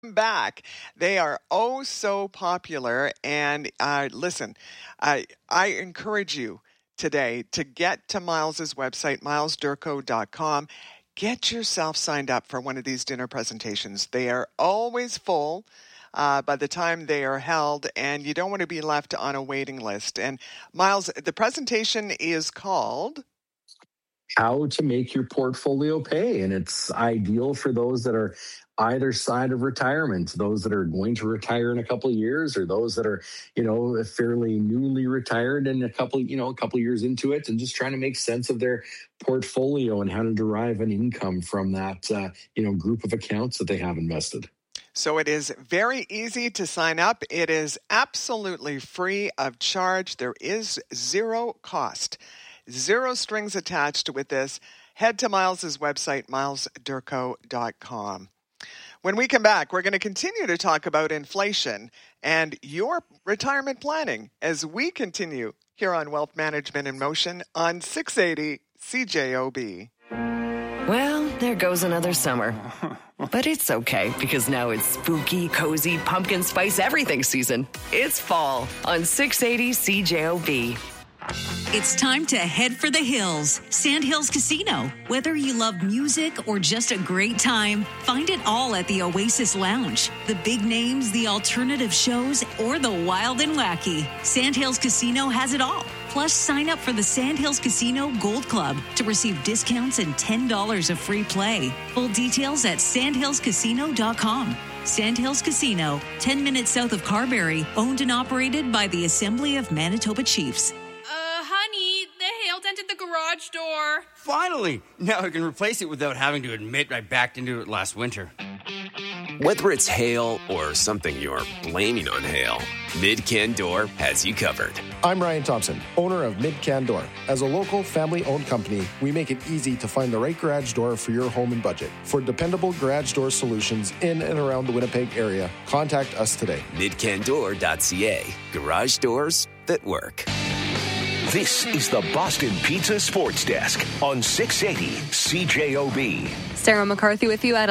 back. They are oh so popular. And listen, I encourage you today to get to Miles's website, milesdurko.com. Get yourself signed up for one of these dinner presentations. They are always full by the time they are held, and you don't want to be left on a waiting list. And Miles, the presentation is called How to Make Your Portfolio Pay. And it's ideal for those that are either side of retirement, those that are going to retire in a couple of years, or those that are, fairly newly retired and a couple years into it and just trying to make sense of their portfolio and how to derive an income from that, group of accounts that they have invested. So it is very easy to sign up. It is absolutely free of charge. There is zero cost, zero strings attached with this. Head to Miles's website, milesdurko.com. When we come back, we're going to continue to talk about inflation and your retirement planning as we continue here on Wealth Management in Motion on 680 CJOB. Well, there goes another summer. But it's okay, because now it's spooky, cozy, pumpkin spice everything season. It's fall on 680 CJOB. It's time to head for the hills. Sandhills Casino. Whether you love music or just a great time, find it all at the Oasis Lounge. The big names, the alternative shows, or the wild and wacky. Sandhills Casino has it all. Plus, sign up for the Sandhills Casino Gold Club to receive discounts and $10 of free play. Full details at sandhillscasino.com. Sandhills Casino, 10 minutes south of Carberry, owned and operated by the Assembly of Manitoba Chiefs. Honey, the hail dented the garage door. Finally! Now I can replace it without having to admit I backed into it last winter. Whether it's hail or something you're blaming on hail, Mid-Can Door has you covered. I'm Ryan Thompson, owner of Mid-Can Door. As a local, family-owned company, we make it easy to find the right garage door for your home and budget. For dependable garage door solutions in and around the Winnipeg area, contact us today. midcandoor.ca. Garage doors that work. This is the Boston Pizza Sports Desk on 680 CJOB. Sarah McCarthy with you at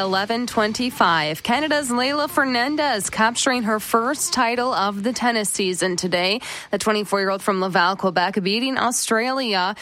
11:25. Canada's Leylah Fernandez capturing her first title of the tennis season today. The 24-year-old from Laval, Quebec, beating Australia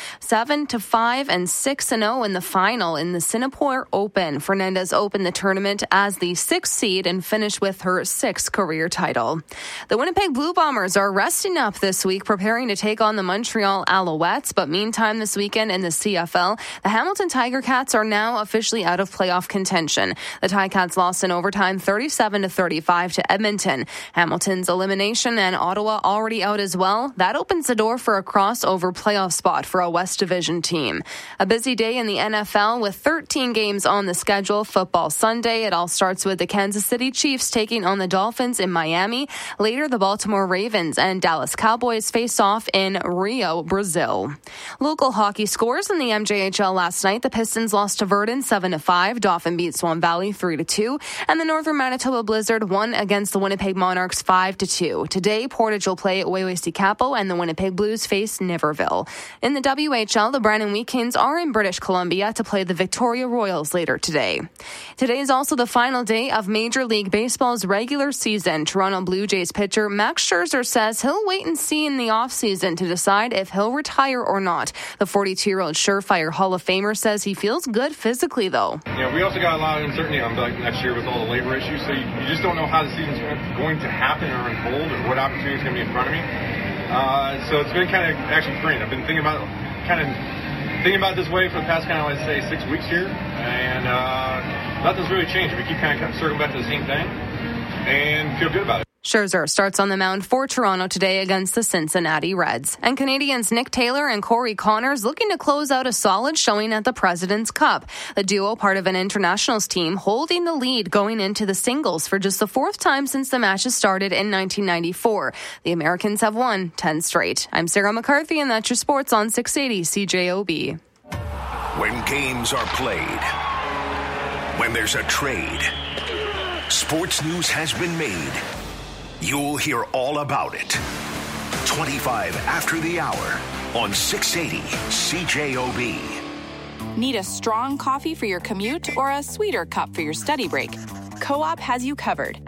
7-5 and 6-0 in the final in the Singapore Open. Fernandez opened the tournament as the 6th seed and finished with her 6th career title. The Winnipeg Blue Bombers are resting up this week, preparing to take on the Montreal Alouettes. But meantime, this weekend in the CFL, the Hamilton Tiger Cats are now officially out of playoff contention. The Ticats lost in overtime 37-35 to Edmonton. Hamilton's elimination and Ottawa already out as well. That opens the door for a crossover playoff spot for a West Division team. A busy day in the NFL with 13 games on the schedule. Football Sunday. It all starts with the Kansas City Chiefs taking on the Dolphins in Miami. Later, the Baltimore Ravens and Dallas Cowboys face off in Rio, Brazil. Local hockey scores in the MJHL last night. The Pistons lost to Verdun 7-5. Dauphin beat Swan Valley 3-2, and the Northern Manitoba Blizzard won against the Winnipeg Monarchs 5-2. Today, Portage will play Wawasee Capo, and the Winnipeg Blues face Niverville. In the WHL, the Brandon Wheatkins are in British Columbia to play the Victoria Royals later today. Today is also the final day of Major League Baseball's regular season. Toronto Blue Jays pitcher Max Scherzer says he'll wait and see in the offseason to decide if he'll retire or not. The 42-year-old surefire Hall of Famer says he feels good physically, though. Yeah, we also got a lot of uncertainty on next year with all the labor issues, so you just don't know how the season's going to happen or unfold or what opportunity is going to be in front of me. So it's been kind of actually freeing. I've been thinking about it this way for the past I'd say 6 weeks here, and nothing's really changed. We keep kind of circling back to the same thing and feel good about it. Scherzer starts on the mound for Toronto today against the Cincinnati Reds. And Canadians Nick Taylor and Corey Connors looking to close out a solid showing at the President's Cup. The duo, part of an internationals team, holding the lead going into the singles for just the 4th time since the matches started in 1994. The Americans have won 10 straight. I'm Sarah McCarthy, and that's your sports on 680 CJOB. When games are played, when there's a trade, sports news has been made. You'll hear all about it. 25 after the hour on 680 CJOB. Need a strong coffee for your commute or a sweeter cup for your study break? Co-op has you covered.